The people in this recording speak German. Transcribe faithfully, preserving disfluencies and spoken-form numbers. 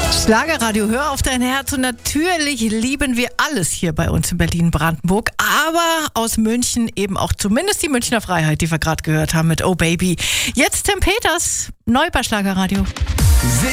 Schlagerradio, hör auf dein Herz, und natürlich lieben wir alles hier bei uns in Berlin-Brandenburg, aber aus München eben auch zumindest die Münchner Freiheit, die wir gerade gehört haben mit Oh Baby. Jetzt Tim Peters, neu bei Schlagerradio.